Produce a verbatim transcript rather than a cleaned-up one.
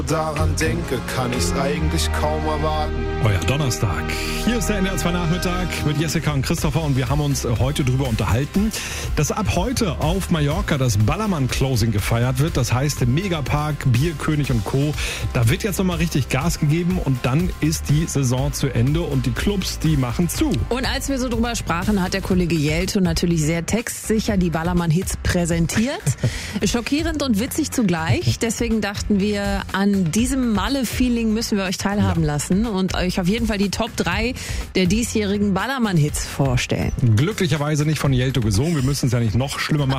daran denke, kann ich's eigentlich kaum erwarten. Euer Donnerstag. Hier ist der N D R zwei Nachmittag mit Jessica und Christopher und wir haben uns heute darüber unterhalten, dass ab heute auf Mallorca das Ballermann-Closing gefeiert wird. Das heißt Megapark, Bierkönig und Co. Da wird jetzt nochmal richtig Gas gegeben und dann ist die Saison zu Ende und die Clubs, die machen zu. Und als wir so drüber sprachen, hat der Kollege Jelto natürlich sehr textsicher die Ballermann-Hits präsentiert. Schockierend und witzig zugleich. Deswegen dachten wir, an diesem Malle-Feeling müssen wir euch teilhaben ja. lassen und euch auf jeden Fall die Top drei der diesjährigen Ballermann-Hits vorstellen. Glücklicherweise nicht von Jelto gesungen. Wir müssen es ja nicht noch schlimmer machen.